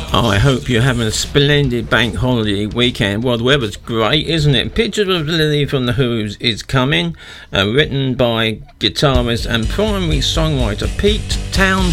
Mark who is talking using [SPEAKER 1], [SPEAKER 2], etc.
[SPEAKER 1] I hope you're having a splendid bank holiday weekend. Well, the weather's great, isn't it? Pictures of Lily from The Who is coming, written by guitarist and primary songwriter Pete Townshend.